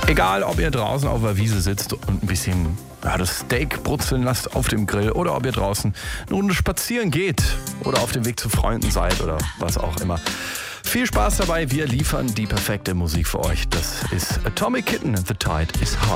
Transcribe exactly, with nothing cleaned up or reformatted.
Egal, ob ihr draußen auf der Wiese sitzt und ein bisschen ja, das Steak brutzeln lasst auf dem Grill oder ob ihr draußen eine Runde spazieren geht oder auf dem Weg zu Freunden seid oder was auch immer. Viel Spaß dabei, wir liefern die perfekte Musik für euch. Das ist Atomic Kitten, The Tide is High.